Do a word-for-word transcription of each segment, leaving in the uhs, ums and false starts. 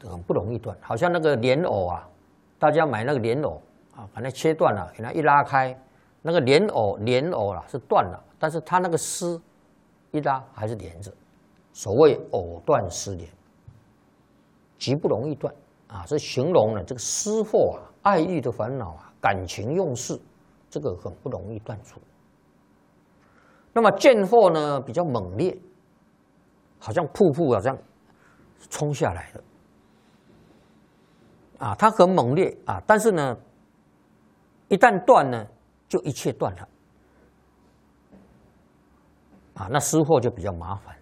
很不容易断。好像那个莲藕啊，大家买那个莲藕啊，把它切断了，给它一拉开，那个莲藕莲藕啦是断了，但是它那个丝一拉还是连着。所谓藕断丝连，极不容易断啊，是形容了这个私货啊、爱欲的烦恼啊、感情用事，这个很不容易断除。那么见惑呢，比较猛烈，好像瀑布好像冲下来的啊，它很猛烈啊，但是呢，一旦断呢，就一切断了啊，那失惑就比较麻烦。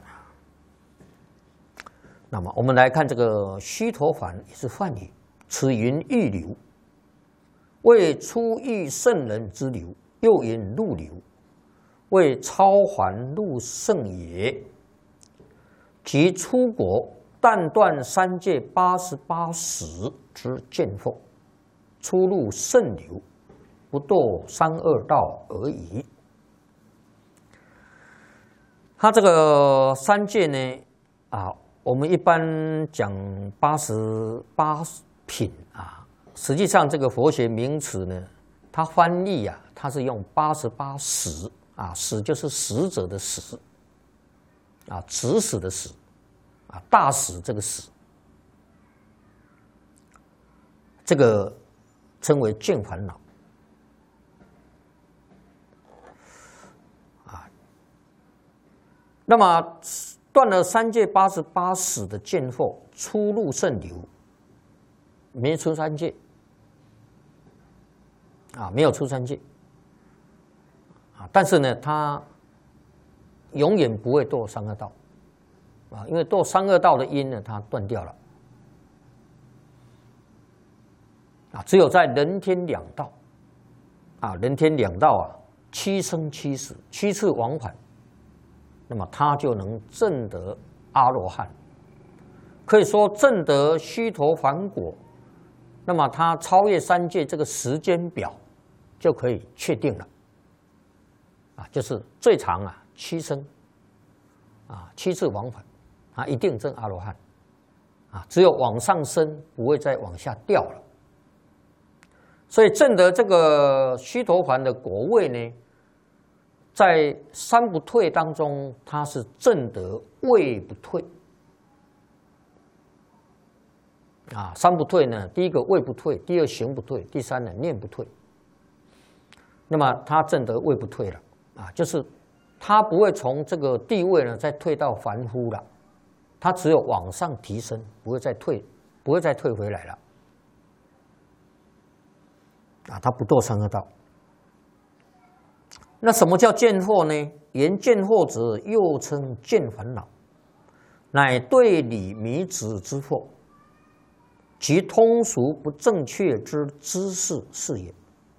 那么我们来看这个须陀洹也是梵语，此云欲流，为出欲圣人之流；又云入流，为超凡入圣也。即出国但断三界八十八识之见惑，出入圣流，不堕三恶道而已。他这个三界呢，啊。我们一般讲八十八品啊，实际上这个佛学名词呢，它翻译啊，它是用八十八识啊，识就是识者的识啊，指使的使啊，大使这个使，这个称为见烦恼啊。那么断了三界八十八识的见惑，出入圣流，没出三界啊，没有出三界啊，但是呢，他永远不会堕三恶道啊，因为堕三恶道的因呢，它断掉了啊，只有在人天两道啊，人天两道啊，七生七死，七次往返。那么他就能证得阿罗汉，可以说证得须陀洹果。那么他超越三界这个时间表就可以确定了，啊，就是最长啊七生，啊七次往返，啊一定证阿罗汉，啊只有往上升，不会再往下掉了。所以证得这个须陀洹的果位呢，在三不退当中，它是证得位不退啊。三不退呢，第一个位不退，第二行不退，第三呢念不退。那么他证得位不退了啊，就是他不会从这个地位呢再退到凡夫了，他只有往上提升，不会再退，不会再退回来了啊，他不堕三恶道。那什么叫见惑呢？言见惑者，又称见烦恼，乃对理迷执之惑，其通俗不正确之知识是也。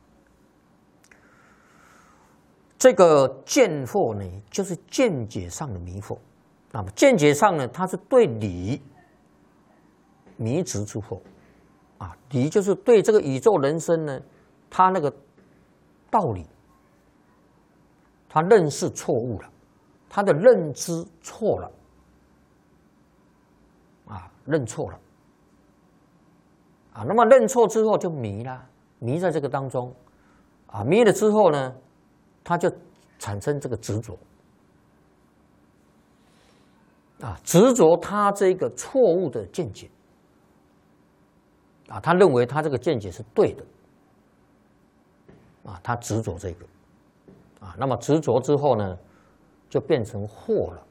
这个见惑呢，就是见解上的迷惑。那么见解上呢，它是对理迷执之惑啊，理就是对这个宇宙人生呢，它那个道理。他认识错误了，他的认知错了，啊，认错了，啊，那么认错之后就迷了，迷在这个当中，啊，迷了之后呢，他就产生这个执着，啊，执着他这个错误的见解，啊，他认为他这个见解是对的，啊，他执着这个。啊，那么执着之后呢，就变成惑了，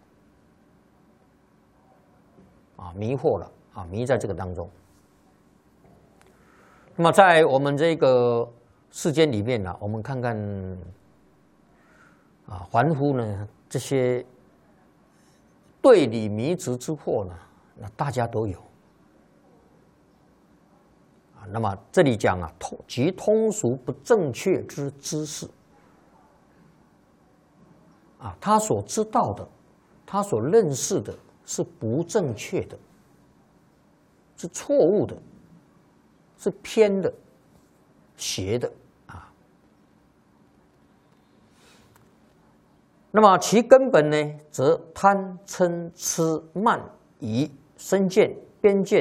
啊，迷惑了，啊，迷在这个当中。那么在我们这个世间里面呢，我们看看啊，凡夫呢这些对理迷执之惑呢，那大家都有啊。那么这里讲啊，通即通俗不正确之知识。啊，他所知道的，他所认识的是不正确的，是错误的，是偏的、邪的啊。那么其根本呢，则贪嗔痴慢疑身见边见